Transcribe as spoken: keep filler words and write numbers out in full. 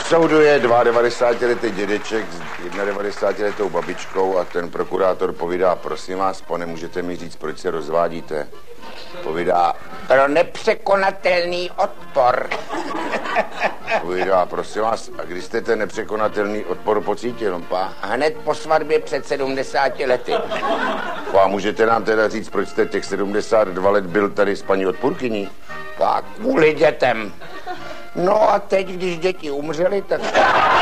soudu je devadesátidvouletý dědeček s devadesátidvouletou babičkou a ten prokurátor povídá, prosím vás, pane, můžete mi říct, proč se rozvádíte? Povídá, pro nepřekonatelný odpor. Povídá, prosím vás, a když jste ten nepřekonatelný odpor pocítil, pa? Hned po svatbě před sedmdesáti lety. A můžete nám teda říct, proč jste těch sedmdesát dva let byl tady s paní odpůrkyní? Pa, kvůli dětem. No a teď, když děti umřely, tak...